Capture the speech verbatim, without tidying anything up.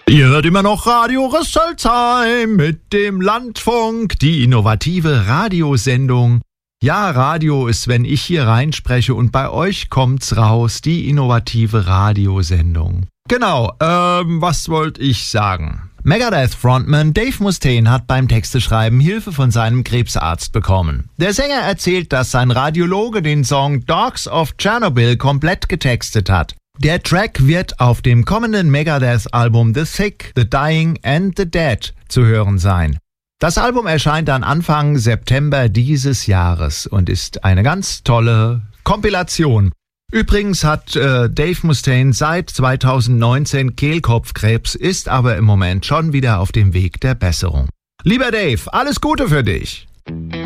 Ihr hört immer noch Radio Rüsselsheim mit dem Landfunk, die innovative Radiosendung. Ja, Radio ist, wenn ich hier reinspreche und bei euch kommt's raus, die innovative Radiosendung. Genau, ähm, was wollte ich sagen? Megadeth-Frontman Dave Mustaine hat beim Texteschreiben Hilfe von seinem Krebsarzt bekommen. Der Sänger erzählt, dass sein Radiologe den Song Dogs of Chernobyl komplett getextet hat. Der Track wird auf dem kommenden Megadeth-Album The Sick, The Dying and The Dead zu hören sein. Das Album erscheint dann Anfang September dieses Jahres und ist eine ganz tolle Kompilation. Übrigens hat äh, Dave Mustaine seit zweitausendneunzehn Kehlkopfkrebs, ist aber im Moment schon wieder auf dem Weg der Besserung. Lieber Dave, alles Gute für dich!